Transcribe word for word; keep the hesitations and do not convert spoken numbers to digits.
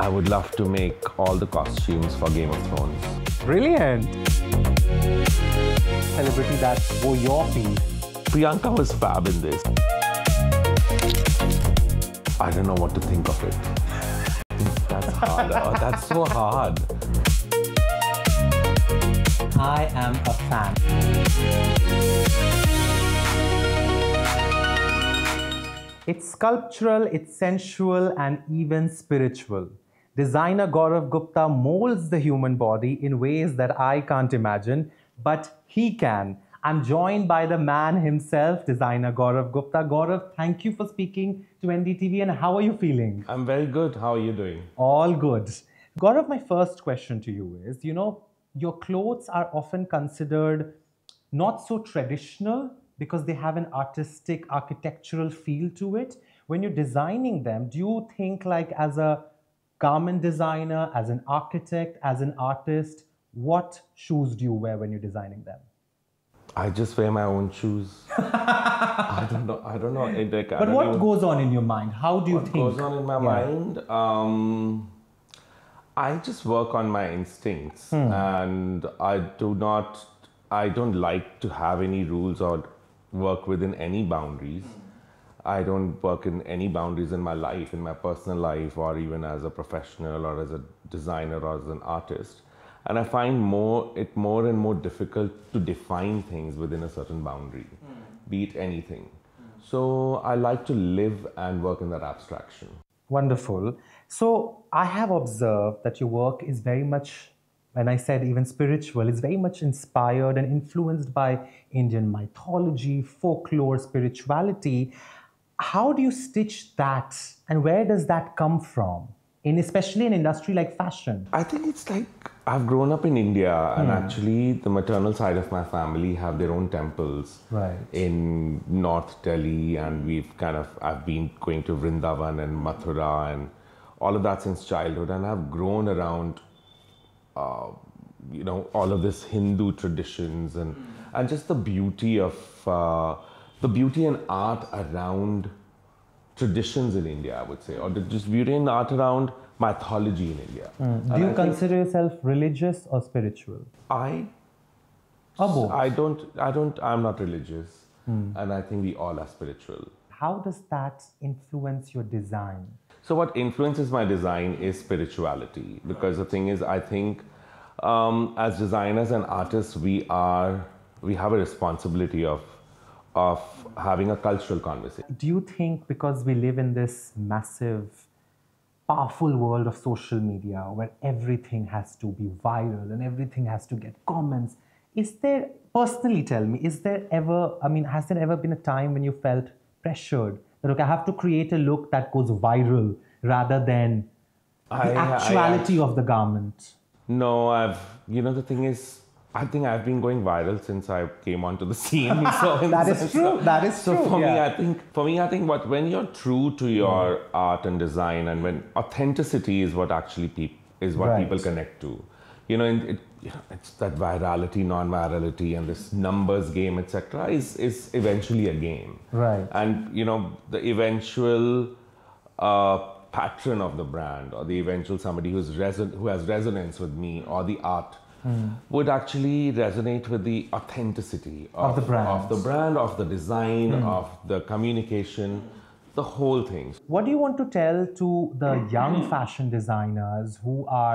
I would love to make all the costumes for Game of Thrones. Brilliant. Celebrity that wore your piece. Priyanka was fab in this. I don't know what to think of it. That's hard. Oh, that's so hard. I am a fan. It's sculptural, it's sensual, and even spiritual. Designer Gaurav Gupta molds the human body in ways that I can't imagine, but he can. I'm joined by the man himself, designer Gaurav Gupta. Gaurav, thank you for speaking to N D T V, and how are you feeling? I'm very good. How are you doing? All good. Gaurav, my first question to you is, you know, your clothes are often considered not so traditional because they have an artistic, architectural feel to it. When you're designing them, do you think, like, as a garment designer, as an architect, as an artist, what shoes do you wear when you're designing them? I just wear my own shoes. I don't know. I don't know. It, like, But what even, goes on in your mind? How do you what think? What goes on in my yeah. mind? Um, I just work on my instincts, hmm. and I do not. I don't like to have any rules or work within any boundaries. I don't work in any boundaries in my life, in my personal life, or even as a professional or as a designer or as an artist. And I find more it more and more difficult to define things within a certain boundary, mm. be it anything. Mm. So I like to live and work in that abstraction. Wonderful. So I have observed that your work is very much, when I said even spiritual, is very much inspired and influenced by Indian mythology, folklore, spirituality. How do you stitch that, and where does that come from? In especially an industry like fashion? I think it's like, I've grown up in India, and hmm. actually the maternal side of my family have their own temples right. in North Delhi, and we've kind of, I've been going to Vrindavan and Mathura and all of that since childhood, and I've grown around, uh, you know, all of this Hindu traditions and, mm. and just the beauty of, uh, the beauty and art around traditions in India, I would say, or just beauty and art around mythology in India. Mm. Do you I consider yourself religious or spiritual? I, or both? I don't, I don't, I'm not religious, mm. and I think we all are spiritual. How does that influence your design? So what influences my design is spirituality, because the thing is, I think um, as designers and artists, we are, we have a responsibility of of having a cultural conversation. Do you think because we live in this massive, powerful world of social media where everything has to be viral and everything has to get comments, is there, personally tell me, is there ever, I mean, has there ever been a time when you felt pressured that, okay, I have to create a look that goes viral rather than I, the actuality I, I, of the garment? No, I've, you know, the thing is, I think I've been going viral since I came onto the scene. So that is true. That is so true. So for yeah. me, I think for me, I think what when you're true to your mm. art and design, and when authenticity is what actually people is what right. people connect to. You know, it, you know, it's that virality, non-virality, and this numbers game, et cetera, is is eventually a game. Right. And you know, the eventual uh, patron of the brand, or the eventual somebody who's reson who has resonance with me, or the art. Mm. would actually resonate with the authenticity of, of the brand, of the brand, of the design, mm. of the communication, the whole thing. What do you want to tell to the young fashion designers who are